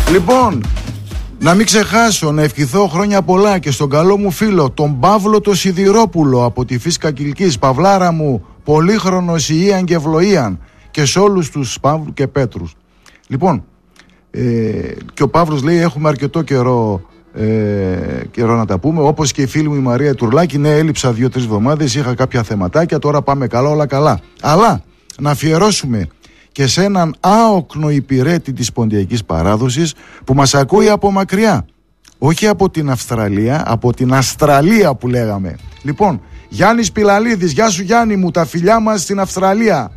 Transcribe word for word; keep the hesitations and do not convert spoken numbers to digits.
Λοιπόν, να μην ξεχάσω να ευχηθώ χρόνια πολλά και στον καλό μου φίλο, τον Παύλο το Σιδηρόπουλο από τη Φύσκα Κιλκής. Παυλάρα μου, πολύχρονος Ιαν και Ευλοίαν, και σε όλους τους Παύλου και Πέτρους. Λοιπόν, ε, και ο Παύλος λέει: έχουμε αρκετό καιρό, ε, καιρό να τα πούμε. Όπως και η φίλη μου η Μαρία Τουρλάκη, ναι, έλειψα δύο-τρεις εβδομάδες, είχα κάποια θεματάκια, τώρα πάμε καλά, όλα καλά. Αλλά να αφιερώσουμε και σε έναν άοκνο υπηρέτη της ποντιακής παράδοσης που μας ακούει από μακριά. Όχι από την Αυστραλία, από την Αστραλία που λέγαμε. Λοιπόν, Γιάννης Πιλαλίδης, γεια σου Γιάννη μου, τα φιλιά μας στην Αυστραλία.